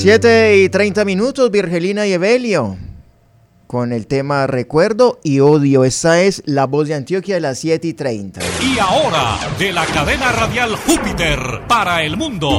7:30, Virgelina y Evelio, con el tema Recuerdo y Odio. Esa es La Voz de Antioquia de las 7:30. Y ahora, de la cadena radial Júpiter para el mundo,